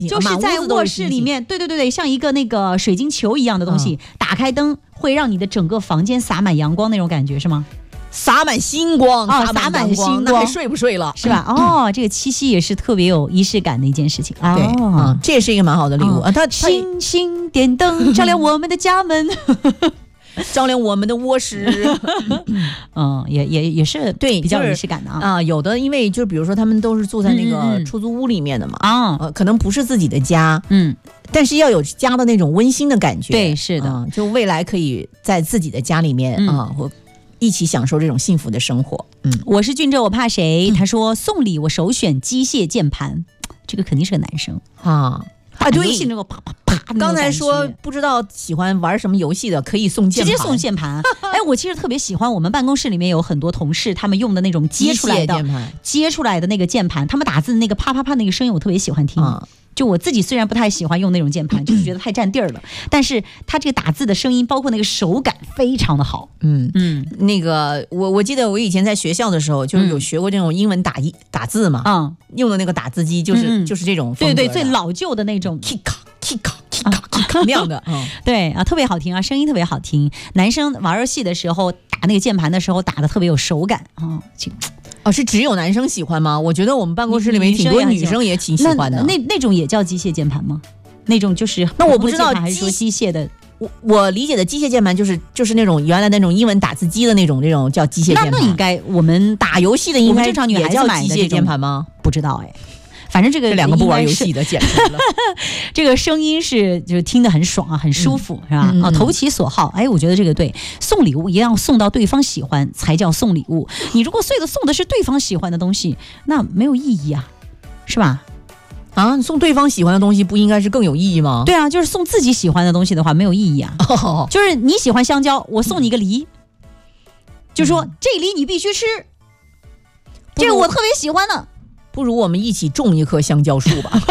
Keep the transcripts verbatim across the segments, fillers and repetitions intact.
就是在卧室里面，对对对对，像一个那个水晶球一样的东西，嗯、打开灯会让你的整个房间洒满阳光那种感觉是吗？ 洒满星光， 哦，洒满星光， 那还睡不睡了？ 是吧？哦，这个七夕也是特别有仪式感的一件事情。 对， 哦嗯，这也是一个蛮好的礼物啊。它星星点灯，照亮我们的家门。 照亮我们的卧室， 嗯，也也也是对， 比较有仪式感的啊。 啊，有的因为就比如说他们都是住在那个出租屋里面的嘛， 啊、 嗯呃，可能不是自己的家， 嗯， 但是要有家的那种温馨的感觉。 对，是的， 嗯、就未来可以在自己的家里面啊，或、嗯、一起享受这种幸福的生活。嗯， 我是俊哲，我怕谁？嗯、他说送礼我首选机械键盘，这个肯定是个男生啊。 啊，对，游戏那个啪啪啪。 刚才说不知道喜欢玩什么游戏的，可以送键盘， 直接送键盘。哎，我其实特别喜欢我们办公室里面有很多同事，他们用的那种接出来的接出来的那个键盘，他们打字那个啪啪啪那个声音，我特别喜欢听。啊、就我自己虽然不太喜欢用那种键盘，就是觉得太占地儿了，但是它这个打字的声音，包括那个手感，非常的好。 嗯嗯，那个我我记得我以前在学校的时候，就是有学过这种英文打一打字嘛，嗯，用的那个打字机就是、嗯、就是这种风格， 对对，最老旧的那种 ，kick kick kick kick 那样的，嗯， 对啊，特别好听啊，声音特别好听。男生玩游戏的时候打那个键盘的时候，打的特别有手感啊。 哦，是只有男生喜欢吗？我觉得我们办公室里面挺多女生也挺喜欢的。 那 那, 那种也叫机械键盘吗？那种就是那我不知道还是说机械的。 我我理解的机械键盘就是就是那种原来那种英文打字机的那种那种叫机械键盘。 那那应该我们打游戏的应该正常女孩子买的机械键盘吗？ 不知道哎。反正这个这两个不玩游戏的简直了， 这个声音是就听得很爽啊，很舒服、嗯、是吧？啊、嗯，投其所好。哎，我觉得这个对，送礼物一定要送到对方喜欢才叫送礼物。你如果送的送的是对方喜欢的东西，那没有意义啊，是吧？ 啊，送对方喜欢的东西不应该是更有意义吗？ 对啊，就是送自己喜欢的东西的话没有意义啊。哦、就是你喜欢香蕉，我送你一个梨，嗯、就说、嗯、这梨你必须吃，这个我特别喜欢的。 不如我们一起种一棵香蕉树吧。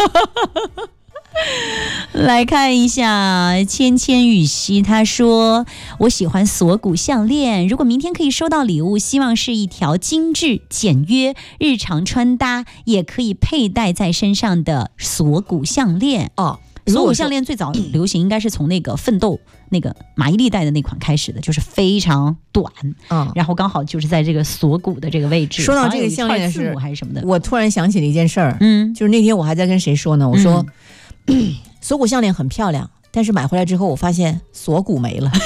来看一下芊芊雨熙，他说我喜欢锁骨项链，如果明天可以收到礼物，希望是一条精致简约日常穿搭也可以佩戴在身上的锁骨项链。哦，锁骨项链最早流行应该是从那个奋斗那个马伊琍戴的那款开始的，就是非常短，嗯，然后刚好就是在这个锁骨的这个位置。 说到这个项链是还是什么的， 我突然想起了一件事儿，嗯，就是那天我还在跟谁说呢，我说、嗯、锁骨项链很漂亮，但是买回来之后我发现锁骨没了。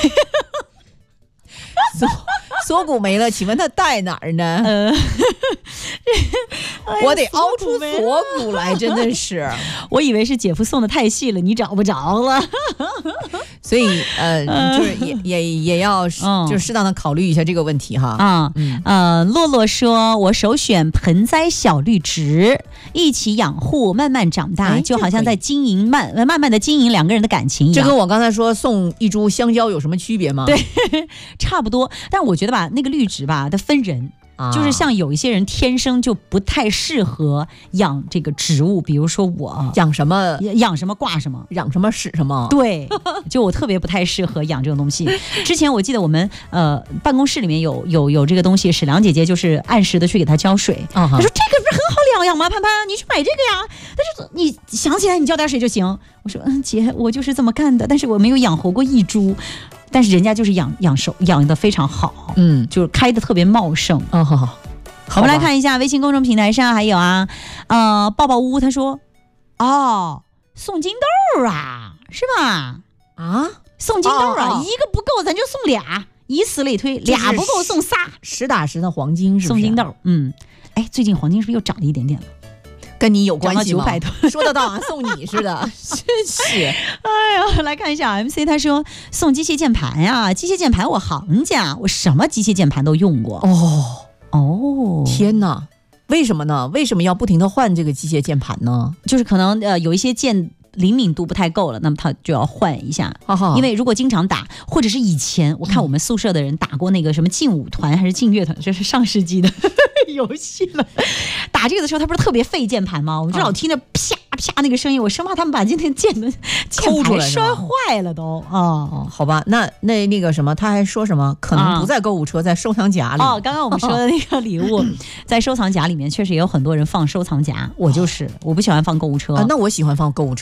锁锁骨没了，请问它戴哪儿呢？呃、我得凹出锁骨来，真的是。 我以为是姐夫送的太细了，你找不着了。 所以呃，就是也也也要就适当的考虑一下这个问题哈。 啊、嗯，呃，洛洛说，我首选盆栽小绿植，一起养护，慢慢长大，就好像在经营慢慢慢的经营两个人的感情一样。 这跟我刚才说送一株香蕉有什么区别吗？ 对，差不多。但是我觉得吧，那个绿植吧，它分人。就是像有一些人天生就不太适合养这个植物，比如说我养什么养什么挂什么， 养什么使什么。 对，就我特别不太适合养这种东西。之前我记得我们呃办公室里面有有有这个东西，史良姐姐就是按时的去给它浇水。她、uh-huh. 说这个不是很好疗养吗？潘潘，你去买这个呀。但是你想起来你浇点水就行。我说嗯姐，我就是这么干的，但是我没有养活过一株。但是人家就是养养熟养的非常好，嗯，就是开的特别茂盛。哦，好好，我们来看一下微信公众平台上还有啊，呃，抱抱屋他说，哦，送金豆啊，是吧？啊，送金豆啊，哦哦、一个不够咱就送俩，以此类推，俩不够送仨， 实打实的黄金是不是？ 送金豆，嗯，哎，最近黄金是不是又涨了一点点了？ 跟你有关系吗？ 说得到啊，送你似的，真是。哎呀，来看一下 M C， 他说送机械键盘呀，机械键盘我行家，我什么机械键盘都用过。 哦哦，天哪，为什么呢？为什么要不停的换这个机械键盘呢？ 就是可能呃有一些键灵敏度不太够了，那么他就要换一下。因为如果经常打，或者是以前我看我们宿舍的人打过那个什么劲舞团还是劲乐团，这是上世纪的游戏了。打这个的时候，他不是特别费键盘吗？我就老听着啪啪那个声音，我生怕他们把今天键的抠出来摔坏了都啊、 哦。好吧，那那那个什么，他还说什么？可能不在购物车，在收藏夹里。 哦，刚刚我们说的那个礼物，在收藏夹里面，确实也有很多人放收藏夹。我就是，我不喜欢放购物车。 啊，那我喜欢放购物车。